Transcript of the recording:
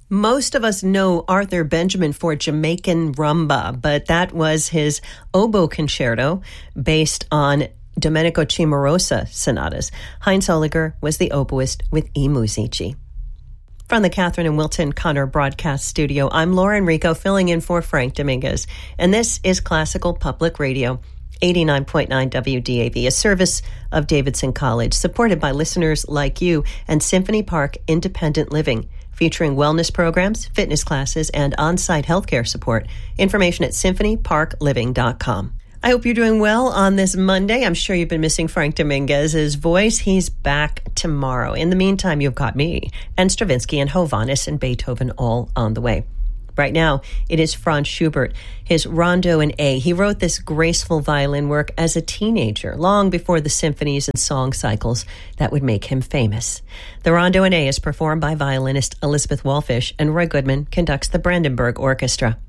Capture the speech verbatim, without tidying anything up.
Most of us know Arthur Benjamin for Jamaican Rumba, but that was his oboe concerto based on Domenico Cimarosa sonatas. Heinz Holliger was the oboist with I Musici. From the Catherine and Wilton Connor Broadcast Studio, I'm Laura Enrico filling in for Frank Dominguez, and this is Classical Public Radio, eighty-nine point nine W D A V, a service of Davidson College, supported by listeners like you and Symphony Park Independent Living, featuring wellness programs, fitness classes, and on-site healthcare support. Information at symphony park living dot com. I hope you're doing well on this Monday. I'm sure you've been missing Frank Dominguez's voice. He's back tomorrow. In the meantime, you've got me and Stravinsky and Hovhannes and Beethoven all on the way. Right now, it is Franz Schubert, his Rondo in A. He wrote this graceful violin work as a teenager, long before the symphonies and song cycles that would make him famous. The Rondo in A is performed by violinist Elizabeth Wallfish, and Roy Goodman conducts the Brandenburg Orchestra.